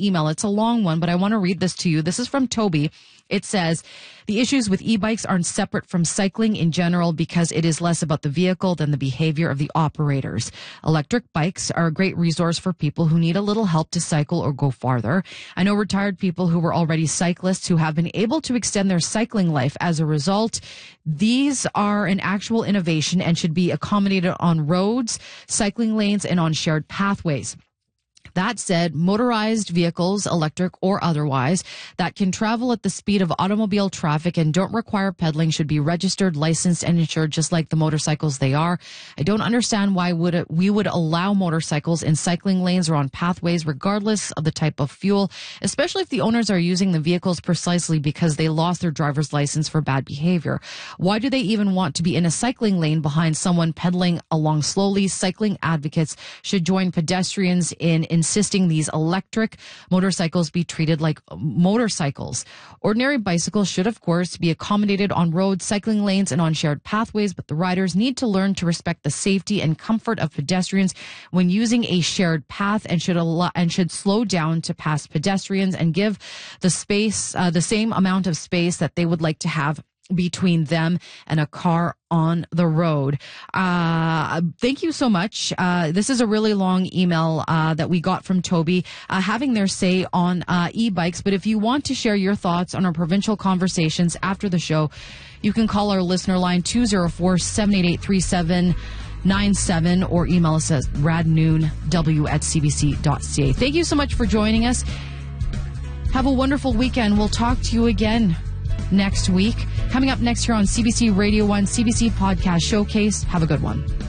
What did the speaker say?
email. It's a long one, but I want to read this to you. This is from Toby. It says, the issues with e-bikes aren't separate from cycling in general because it is less about the vehicle than the behavior of the operators. Electric bikes are a great resource for people who need a little help to cycle or go farther. I know retired people who were already cyclists who have been able to extend their cycling life as a result. These are an actual innovation and should be accommodated on roads, cycling lanes, and on shared pathways. That said, motorized vehicles, electric or otherwise, that can travel at the speed of automobile traffic and don't require pedaling should be registered, licensed, and insured just like the motorcycles they are. I don't understand why we would allow motorcycles in cycling lanes or on pathways regardless of the type of fuel, especially if the owners are using the vehicles precisely because they lost their driver's license for bad behavior. Why do they even want to be in a cycling lane behind someone pedaling along slowly? Cycling advocates should join pedestrians in insisting these electric motorcycles be treated like motorcycles. Ordinary bicycles should, of course, be accommodated on roads, cycling lanes, and on shared pathways, but the riders need to learn to respect the safety and comfort of pedestrians when using a shared path and should slow down to pass pedestrians and give the same amount of space that they would like to have between them and a car on the road. Thank you so much. This is a really long email that we got from Toby having their say on e-bikes. But if you want to share your thoughts on our provincial conversations after the show, you can call our listener line 204-788-3797 or email us at radnoonw@cbc.ca. Thank you so much for joining us. Have a wonderful weekend. We'll talk to you again next week. Coming up next here on CBC Radio 1, CBC Podcast Showcase. Have a good one.